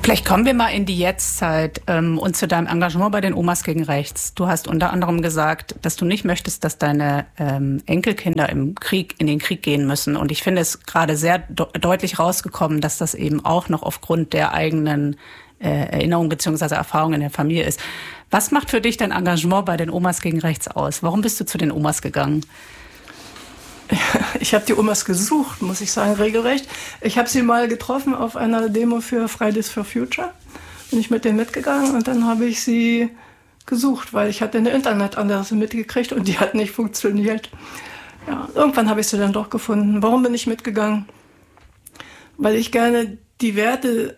Vielleicht kommen wir mal in die Jetztzeit und zu deinem Engagement bei den Omas gegen Rechts. Du hast unter anderem gesagt, dass du nicht möchtest, dass deine Enkelkinder in den Krieg gehen müssen. Und ich finde es gerade sehr deutlich rausgekommen, dass das eben auch noch aufgrund der eigenen Erinnerung bzw. Erfahrung in der Familie ist. Was macht für dich dein Engagement bei den Omas gegen Rechts aus? Warum bist du zu den Omas gegangen? Ich habe die Omas gesucht, muss ich sagen, regelrecht. Ich habe sie mal getroffen auf einer Demo für Fridays for Future. Bin ich mit denen mitgegangen und dann habe ich sie gesucht, weil ich hatte eine Internetadresse mitgekriegt und die hat nicht funktioniert. Ja, irgendwann habe ich sie dann doch gefunden. Warum bin ich mitgegangen? Weil ich gerne die Werte,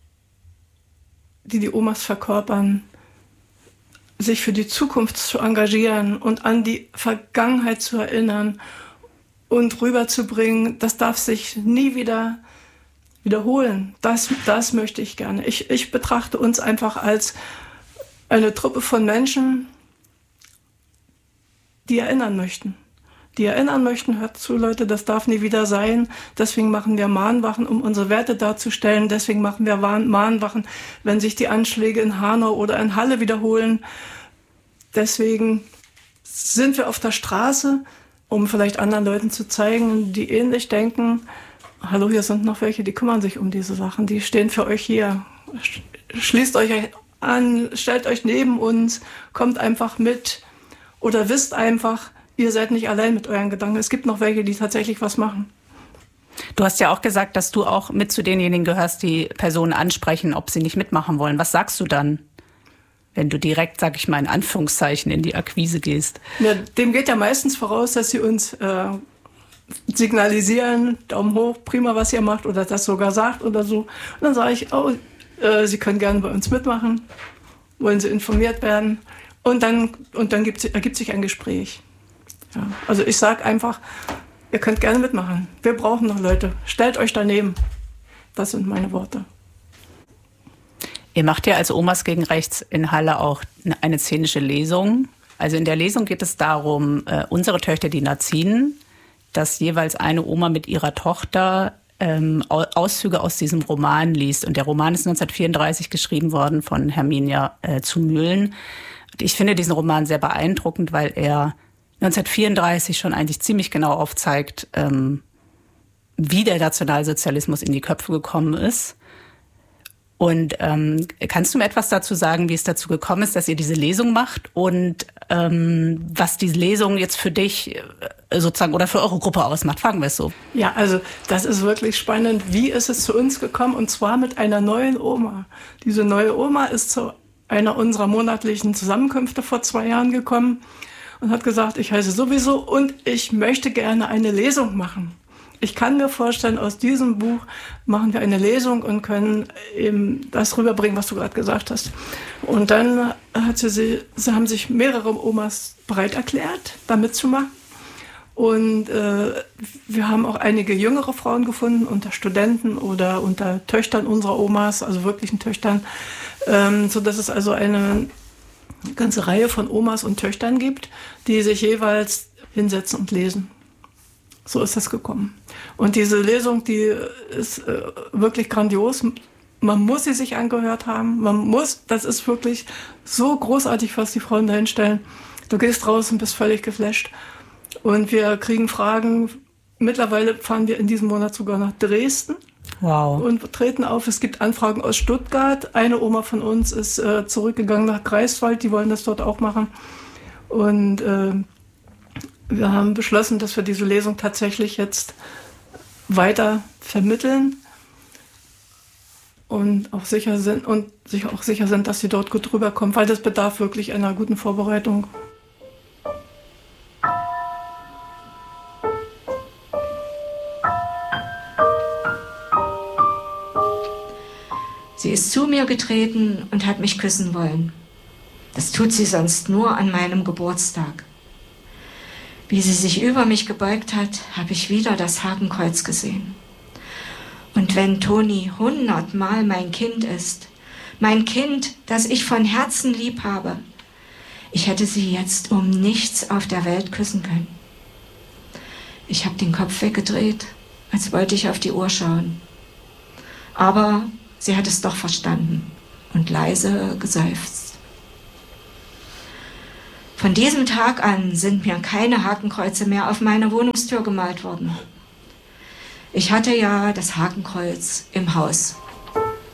die Omas verkörpern, sich für die Zukunft zu engagieren und an die Vergangenheit zu erinnern und rüberzubringen, das darf sich nie wieder wiederholen. Das möchte ich gerne. Ich betrachte uns einfach als eine Truppe von Menschen, die erinnern möchten. Die erinnern möchten, hört zu, Leute, das darf nie wieder sein. Deswegen machen wir Mahnwachen, um unsere Werte darzustellen. Deswegen machen wir Mahnwachen, wenn sich die Anschläge in Hanau oder in Halle wiederholen. Deswegen sind wir auf der Straße, um vielleicht anderen Leuten zu zeigen, die ähnlich denken. Hallo, hier sind noch welche, die kümmern sich um diese Sachen. Die stehen für euch hier. Schließt euch an, stellt euch neben uns, kommt einfach mit oder wisst einfach, ihr seid nicht allein mit euren Gedanken. Es gibt noch welche, die tatsächlich was machen. Du hast ja auch gesagt, dass du auch mit zu denjenigen gehörst, die Personen ansprechen, ob sie nicht mitmachen wollen. Was sagst du dann, wenn du direkt, sag ich mal in Anführungszeichen, in die Akquise gehst? Ja, dem geht ja meistens voraus, dass sie uns signalisieren, Daumen hoch, prima, was ihr macht, oder das sogar sagt oder so. Und dann sage ich, Sie können gerne bei uns mitmachen, wollen Sie informiert werden. Und dann ergibt sich ein Gespräch. Ja, also ich sage einfach, ihr könnt gerne mitmachen. Wir brauchen noch Leute. Stellt euch daneben. Das sind meine Worte. Ihr macht ja als Omas gegen Rechts in Halle auch eine szenische Lesung. Also in der Lesung geht es darum, unsere Töchter, die Nazinen, dass jeweils eine Oma mit ihrer Tochter Auszüge aus diesem Roman liest. Und der Roman ist 1934 geschrieben worden von Herminia zu Mühlen. Und ich finde diesen Roman sehr beeindruckend, weil er 1934 schon eigentlich ziemlich genau aufzeigt, wie der Nationalsozialismus in die Köpfe gekommen ist. Und kannst du mir etwas dazu sagen, wie es dazu gekommen ist, dass ihr diese Lesung macht und was diese Lesung jetzt für dich sozusagen oder für eure Gruppe ausmacht? Fragen wir es so. Ja, also das ist wirklich spannend. Wie ist es zu uns gekommen? Und zwar mit einer neuen Oma. Diese neue Oma ist zu einer unserer monatlichen Zusammenkünfte vor 2 Jahren gekommen und hat gesagt, ich heiße sowieso und ich möchte gerne eine Lesung machen. Ich kann mir vorstellen, aus diesem Buch machen wir eine Lesung und können eben das rüberbringen, was du gerade gesagt hast. Und dann haben sich mehrere Omas bereit erklärt, da mitzumachen. Und wir haben auch einige jüngere Frauen gefunden, unter Studenten oder unter Töchtern unserer Omas, also wirklichen Töchtern, sodass es also eine ganze Reihe von Omas und Töchtern gibt, die sich jeweils hinsetzen und lesen. So ist das gekommen. Und diese Lesung, die ist wirklich grandios. Man muss sie sich angehört haben. Das ist wirklich so großartig, was die Frauen da hinstellen. Du gehst raus und bist völlig geflasht. Und wir kriegen Fragen. Mittlerweile fahren wir in diesem Monat sogar nach Dresden. Wow. Und treten auf. Es gibt Anfragen aus Stuttgart. Eine Oma von uns ist zurückgegangen nach Greifswald. Die wollen das dort auch machen. Und wir haben beschlossen, dass wir diese Lesung tatsächlich jetzt weiter vermitteln und auch sicher sind dass sie dort gut rüberkommt, weil das bedarf wirklich einer guten Vorbereitung. Sie ist zu mir getreten und hat mich küssen wollen. Das tut sie sonst nur an meinem Geburtstag. Wie sie sich über mich gebeugt hat, habe ich wieder das Hakenkreuz gesehen. Und wenn Toni 100-mal mein Kind ist, mein Kind, das ich von Herzen lieb habe, ich hätte sie jetzt um nichts auf der Welt küssen können. Ich habe den Kopf weggedreht, als wollte ich auf die Uhr schauen. Aber Sie hat es doch verstanden und leise geseufzt. Von diesem Tag an sind mir keine Hakenkreuze mehr auf meine Wohnungstür gemalt worden. Ich hatte ja das Hakenkreuz im Haus